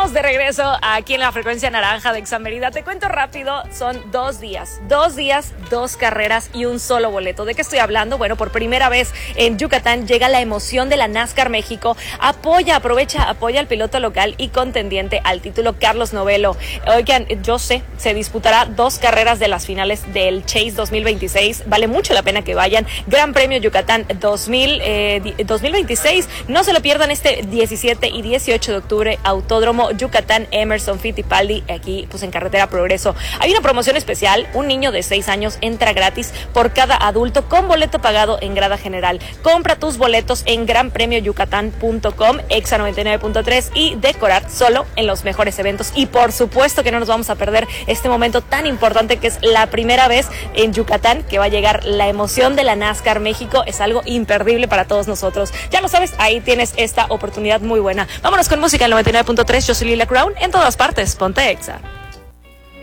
Estamos de regreso aquí en la frecuencia naranja de Exa Mérida. Te cuento rápido, son 2 días, 2 carreras y un solo boleto. ¿De qué estoy hablando? Bueno, por primera vez en Yucatán llega la emoción de la NASCAR México. Apoya al piloto local y contendiente al título Carlos Novelo. Oigan, yo sé, se disputará 2 carreras de las finales del Chase 2026. Vale mucho la pena que vayan. Gran Premio Yucatán 2026. No se lo pierdan este 17 y 18 de octubre, Autódromo Yucatán Emerson Fittipaldi, aquí pues en Carretera Progreso. Hay una promoción especial, un niño de 6 años entra gratis por cada adulto con boleto pagado en grada general. Compra tus boletos en granpremioyucatán.com, Exa 99.3 y decorar solo en los mejores eventos. Y por supuesto que no nos vamos a perder este momento tan importante que es la primera vez en Yucatán que va a llegar la emoción de la NASCAR México. Es algo imperdible para todos nosotros. Ya lo sabes, ahí tienes esta oportunidad muy buena. Vámonos con música en 99.3. Yo soy Lila Crown. En todas partes, ponte Exa.